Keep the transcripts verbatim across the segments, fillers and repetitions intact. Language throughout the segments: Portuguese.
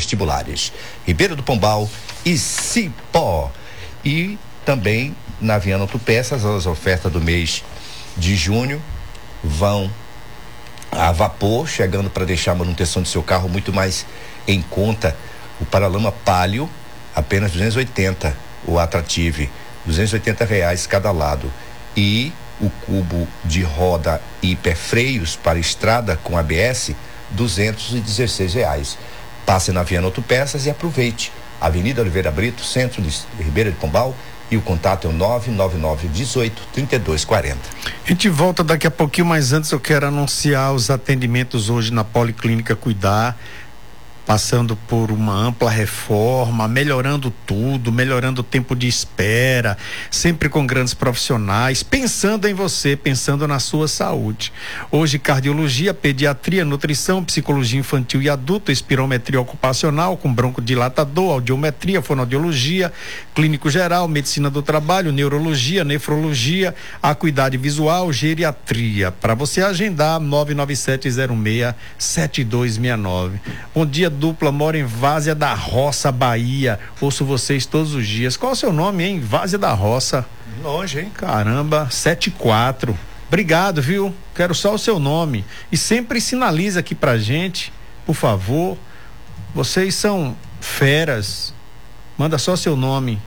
vestibulares. Ribeira do Pombal e Cipó. E também na Viana Autopeças, as ofertas do mês de junho vão a vapor, chegando para deixar a manutenção do seu carro muito mais em conta. O Paralama Palio, apenas duzentos e oitenta, o Attrative, duzentos e oitenta reais cada lado. E o cubo de roda hiperfreios para estrada com A B S, duzentos e dezesseis reais. Passe na Viana Autopeças e aproveite. Avenida Oliveira Brito, centro de Ribeira de Pombal, e o contato é o nove nove nove, dezoito, trinta e dois, quarenta. A gente volta daqui a pouquinho, mas antes eu quero anunciar os atendimentos hoje na Policlínica Cuidar, passando por uma ampla reforma, melhorando tudo, melhorando o tempo de espera, sempre com grandes profissionais, pensando em você, pensando na sua saúde. Hoje, cardiologia, pediatria, nutrição, psicologia infantil e adulto, espirometria ocupacional com broncodilatador, audiometria, fonoaudiologia, clínico geral, medicina do trabalho, neurologia, nefrologia, acuidade visual, geriatria. Para você agendar, nove nove sete zero seis, sete dois seis nove. Bom dia, dupla, moro em Várzea da Roça, Bahia. Ouço vocês todos os dias. Qual é o seu nome, hein? Várzea da Roça. Longe, hein? Caramba, setenta e quatro. Obrigado, viu? Quero só o seu nome. E sempre sinaliza aqui pra gente, por favor. Vocês são feras. Manda só seu nome.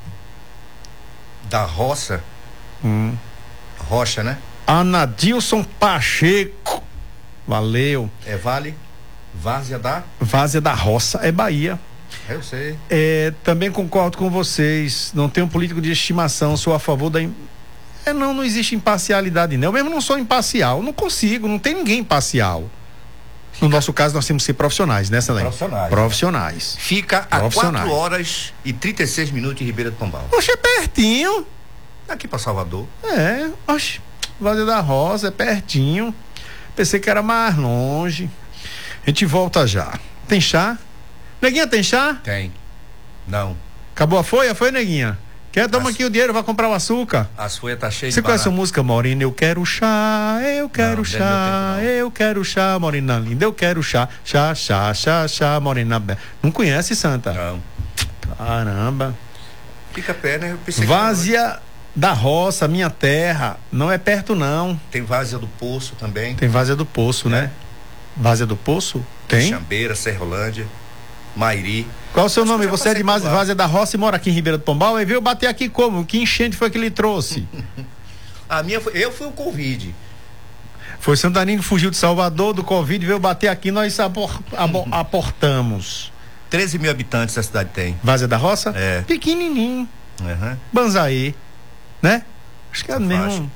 Da Roça? Hum. Rocha, né? Anadilson Pacheco. Valeu. É Vale? Várzea da? Várzea da Roça, é Bahia. Eu sei. É, também concordo com vocês. Não tenho político de estimação, sou a favor da. É, não, não existe imparcialidade, não. Eu mesmo não sou imparcial, não consigo, não tem ninguém imparcial. No nosso caso, nós temos que ser profissionais, né, Selene? Profissionais. Profissionais. Fica a quatro horas e trinta e seis minutos de Ribeira do Pombal. Oxe, é pertinho. Aqui pra Salvador. É, oxe, Várzea da Roça, é pertinho. Pensei que era mais longe. A gente volta já. Tem chá? Neguinha, tem chá? Tem. Não. Acabou a folha? Foi, Neguinha? Quer? Toma As... aqui o dinheiro, vai comprar o açúcar. As folhas tá cheias de Você conhece a música Morena? Eu quero chá, eu quero não, chá, tempo, eu quero chá, Morena linda, eu quero chá, chá, chá, chá, chá, Morena bela. Não conhece, Santa? Não. Caramba. Fica pé, né? Eu pensei Várzea da Roça, minha terra. Não é perto, não. Tem Várzea do Poço também. Tem Várzea do Poço, é. né? Várzea do Poço? Tem? Xambeira, Serrolândia, Mairi. Qual o seu Acho nome? Você é de Várzea da Roça e mora aqui em Ribeira do Pombal? E veio bater aqui como? Que enchente foi que ele trouxe? A minha foi, eu fui o Covid. Foi Santarino que fugiu de Salvador do Covid, veio bater aqui, nós apor, abor, aportamos. treze mil habitantes a cidade tem. Várzea da Roça? É. Pequenininho. Uhum. Banzaí, né? Acho que é mesmo.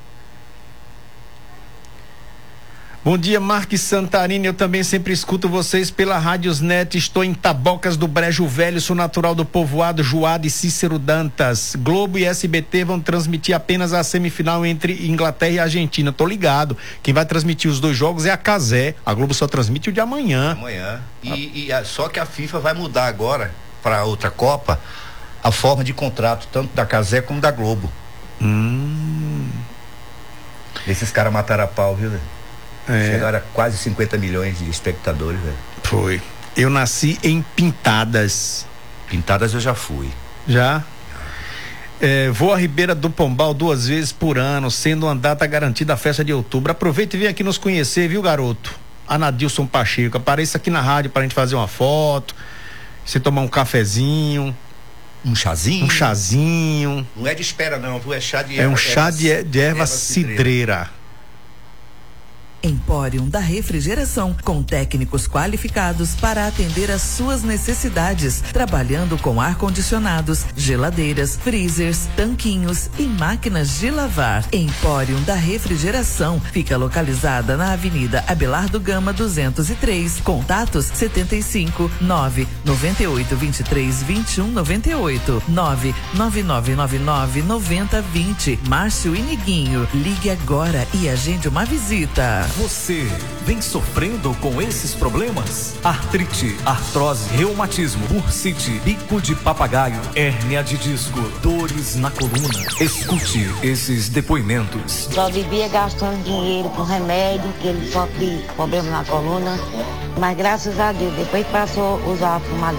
Bom dia, Marques Santarini, eu também sempre escuto vocês pela Rádios Net, estou em Tabocas do Brejo Velho, sou natural do povoado Joado e Cícero Dantas. Globo e S B T vão transmitir apenas a semifinal entre Inglaterra e Argentina, tô ligado. Quem vai transmitir os dois jogos é a Cazé, a Globo só transmite o de amanhã. Amanhã, e, e a, só que a FIFA vai mudar agora, para outra Copa, a forma de contrato, tanto da Cazé como da Globo. Hum. Esses caras mataram a pau, viu, velho? É. Chegaram a quase cinquenta milhões de espectadores, velho. Foi. Eu nasci em Pintadas. Pintadas eu já fui. Já? É, vou a Ribeira do Pombal duas vezes por ano, sendo uma data garantida a festa de outubro. Aproveita e vem aqui nos conhecer, viu, garoto? Anadilson Pacheco. Apareça aqui na rádio pra gente fazer uma foto, você tomar um cafezinho. Um chazinho? Um chazinho. Não é de espera, não, viu? É chá de erva. É um chá erva, de, de erva, erva cidreira. cidreira. Empórium da Refrigeração, com técnicos qualificados para atender às suas necessidades, trabalhando com ar-condicionados, geladeiras, freezers, tanquinhos e máquinas de lavar. Empórium da Refrigeração fica localizada na Avenida Abelardo Gama duzentos e três. Contatos setenta e cinco, nove noventa e oito, vinte e três, vinte e um, noventa e oito, nove nove nove nove nove, noventa, vinte. Márcio e Niguinho, ligue agora e agende uma visita. Você vem sofrendo com esses problemas? Artrite, artrose, reumatismo, bursite, bico de papagaio, hérnia de disco, dores na coluna. Escute esses depoimentos. Só vivia gastando dinheiro com remédio, que ele sofre problema na coluna. Mas graças a Deus, depois que passou a usar a fumadeira,